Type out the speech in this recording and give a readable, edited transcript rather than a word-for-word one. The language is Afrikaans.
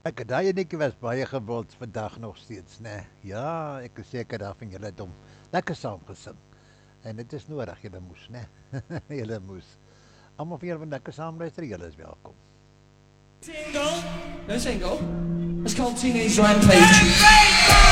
Ek het daai netjie was baie gewild vandag nog steeds, né? Ja, ek is seker daarvan julle het hom lekker saam gesing. En dit is nodig, julle moes, né? Julle moes. Almal van julle wat lekker saam luister, julle is welkom. Single? No single. It's called Teenage Rampage.